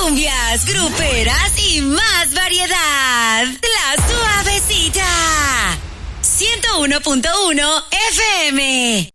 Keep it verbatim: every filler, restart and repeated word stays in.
cumbias, gruperas y más variedad. La Suavecita. ciento uno punto uno F M.